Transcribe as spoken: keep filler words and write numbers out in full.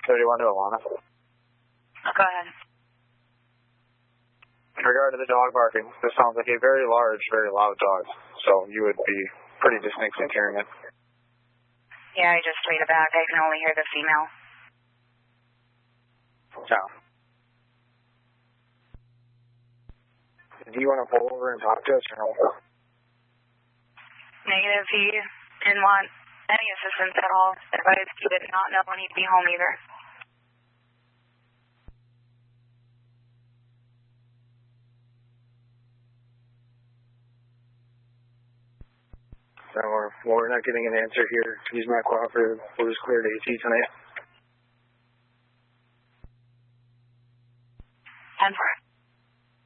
thirty-one to Alana. Oh, go ahead. In regard to the dog barking, this sounds like a very large, very loud dog, so you would be pretty distinct in hearing it. Yeah, I just played it back. I can only hear the female. Yeah. Do you want to pull over and talk to us or no? Negative. He didn't want any assistance at all. Advised he did not know when he'd be home either. So we're, well, we're not getting an answer here. He's not cooperative. We'll just clear to A T tonight.